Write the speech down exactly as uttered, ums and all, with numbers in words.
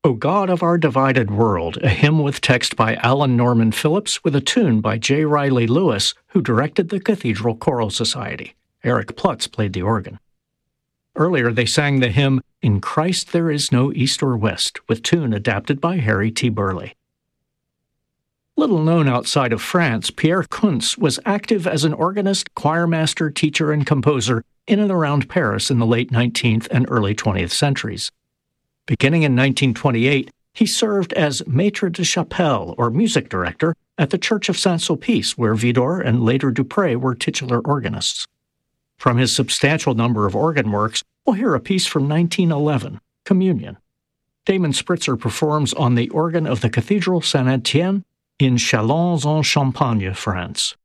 O God of Our Divided World, a hymn with text by Alan Norman Phillips with a tune by J. Riley Lewis, who directed the Cathedral Choral Society. Eric Plutz played the organ. Earlier, they sang the hymn, In Christ There Is No East or West, with tune adapted by Harry T. Burley. Little known outside of France, Pierre Kunz was active as an organist, choirmaster, teacher, and composer in and around Paris in the late nineteenth and early twentieth centuries. Beginning in nineteen twenty-eight, he served as maître de chapelle, or music director, at the Church of Saint-Sulpice, where Widor and later Dupré were titular organists. From his substantial number of organ works, we'll hear a piece from nineteen eleven, Communion. Damon Spritzer performs on the organ of the Cathedral Saint-Étienne in Châlons-en-Champagne, France.